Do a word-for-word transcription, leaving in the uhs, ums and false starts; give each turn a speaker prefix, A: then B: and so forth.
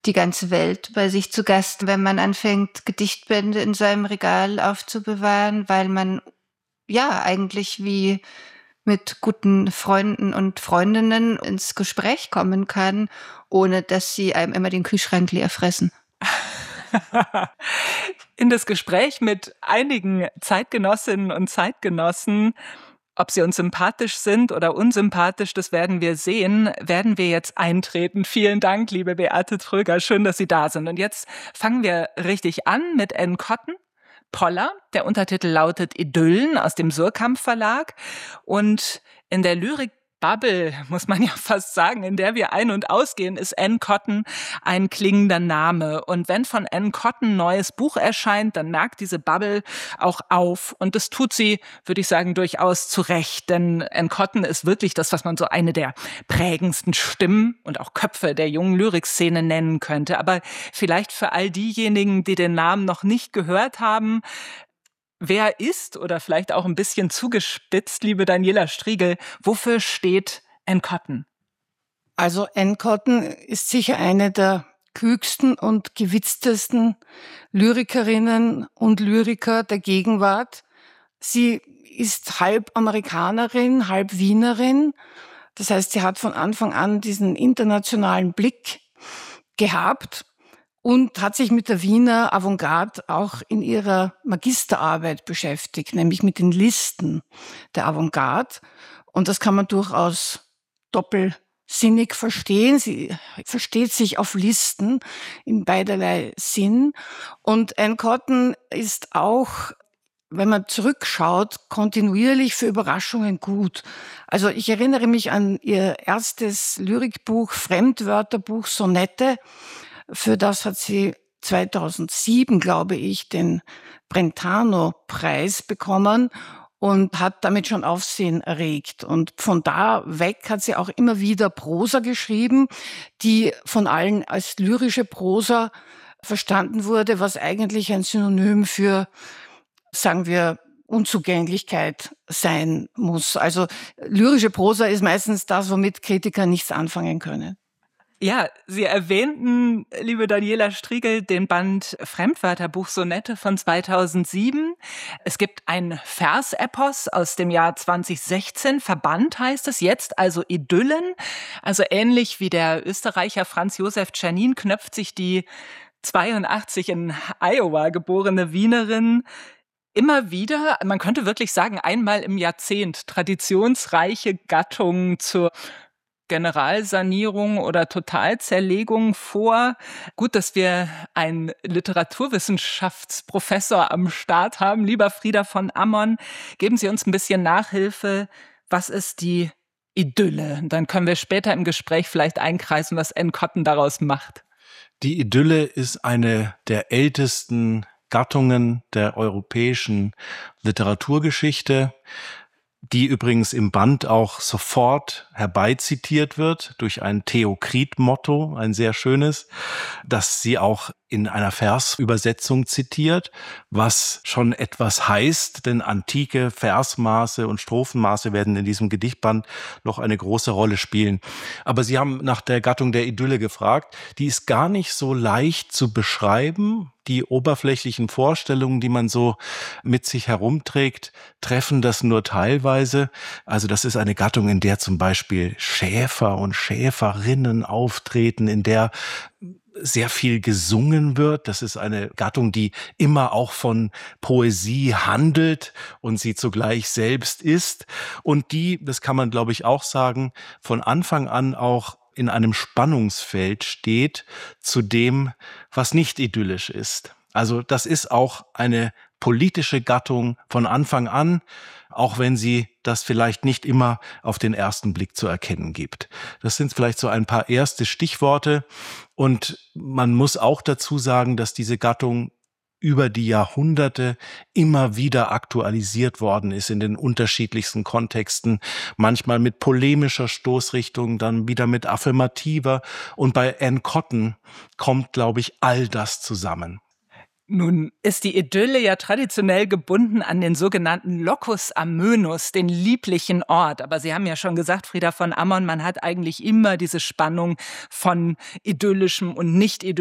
A: die ganze Welt bei sich zu Gast, wenn man anfängt, Gedichtbände in seinem Regal aufzubewahren, weil man ja eigentlich wie mit guten Freunden und Freundinnen ins Gespräch kommen kann, ohne dass sie einem immer den Kühlschrank leer fressen.
B: In das Gespräch mit einigen Zeitgenossinnen und Zeitgenossen, ob sie uns sympathisch sind oder unsympathisch, das werden wir sehen, werden wir jetzt eintreten. Vielen Dank, liebe Beate Tröger, schön, dass Sie da sind. Und jetzt fangen wir richtig an mit Anne Cotton. Poller, der Untertitel lautet Idyllen aus dem Suhrkamp Verlag. Und in der Lyrik Bubble, muss man ja fast sagen, in der wir ein- und ausgehen, ist Anne Cotton ein klingender Name. Und wenn von Anne Cotton ein neues Buch erscheint, dann merkt diese Bubble auch auf. Und das tut sie, würde ich sagen, durchaus zu Recht. Denn Anne Cotton ist wirklich das, was man so eine der prägendsten Stimmen und auch Köpfe der jungen Lyrikszene nennen könnte. Aber vielleicht für all diejenigen, die den Namen noch nicht gehört haben, wer ist, oder vielleicht auch ein bisschen zugespitzt, liebe Daniela Striegel, wofür steht Anne Cotton?
C: Also Anne Cotton ist sicher eine der klügsten und gewitztesten Lyrikerinnen und Lyriker der Gegenwart. Sie ist halb Amerikanerin, halb Wienerin. Das heißt, sie hat von Anfang an diesen internationalen Blick gehabt und hat sich mit der Wiener Avantgarde auch in ihrer Magisterarbeit beschäftigt, nämlich mit den Listen der Avantgarde. Und das kann man durchaus doppelsinnig verstehen. Sie versteht sich auf Listen in beiderlei Sinn. Und Anne Cotton ist auch, wenn man zurückschaut, kontinuierlich für Überraschungen gut. Also ich erinnere mich an ihr erstes Lyrikbuch, Fremdwörterbuch Sonette. Für das hat sie zweitausendsieben, glaube ich, den Brentano-Preis bekommen und hat damit schon Aufsehen erregt. Und von da weg hat sie auch immer wieder Prosa geschrieben, die von allen als lyrische Prosa verstanden wurde, was eigentlich ein Synonym für, sagen wir, Unzugänglichkeit sein muss. Also lyrische Prosa ist meistens das, womit Kritiker nichts anfangen können.
B: Ja, Sie erwähnten, liebe Daniela Striegel, den Band Fremdwörterbuch Sonette von zweitausendsieben. Es gibt ein Versepos aus dem Jahr zweitausendsechzehn. Verband heißt es jetzt, also Idyllen. Also ähnlich wie der Österreicher Franz Josef Czernin knöpft sich die zweiundachtzig in Iowa geborene Wienerin immer wieder, man könnte wirklich sagen, einmal im Jahrzehnt, traditionsreiche Gattungen zur Generalsanierung oder Totalzerlegung vor. Gut, dass wir einen Literaturwissenschaftsprofessor am Start haben. Lieber Frieder von Ammon, geben Sie uns ein bisschen Nachhilfe. Was ist die Idylle? Dann können wir später im Gespräch vielleicht einkreisen, was Anne Cotton daraus macht.
D: Die Idylle ist eine der ältesten Gattungen der europäischen Literaturgeschichte, die übrigens im Band auch sofort herbeizitiert wird durch ein Theokrit-Motto, ein sehr schönes, das sie auch in einer Versübersetzung zitiert, was schon etwas heißt, denn antike Versmaße und Strophenmaße werden in diesem Gedichtband noch eine große Rolle spielen. Aber Sie haben nach der Gattung der Idylle gefragt. Die ist gar nicht so leicht zu beschreiben. Die oberflächlichen Vorstellungen, die man so mit sich herumträgt, treffen das nur teilweise. Also das ist eine Gattung, in der zum Beispiel Schäfer und Schäferinnen auftreten, in der sehr viel gesungen wird. Das ist eine Gattung, die immer auch von Poesie handelt und sie zugleich selbst ist. Und die, das kann man glaube ich auch sagen, von Anfang an auch in einem Spannungsfeld steht zu dem, was nicht idyllisch ist. Also das ist auch eine politische Gattung von Anfang an, auch wenn sie das vielleicht nicht immer auf den ersten Blick zu erkennen gibt. Das sind vielleicht so ein paar erste Stichworte. Und man muss auch dazu sagen, dass diese Gattung über die Jahrhunderte immer wieder aktualisiert worden ist in den unterschiedlichsten Kontexten, manchmal mit polemischer Stoßrichtung, dann wieder mit affirmativer. Und bei Anne Cotton kommt, glaube ich, all das zusammen.
B: Nun ist die Idylle ja traditionell gebunden an den sogenannten Locus Amönus, den lieblichen Ort. Aber Sie haben ja schon gesagt, Frieda von Ammon, man hat eigentlich immer diese Spannung von idyllischem und nicht idyllischem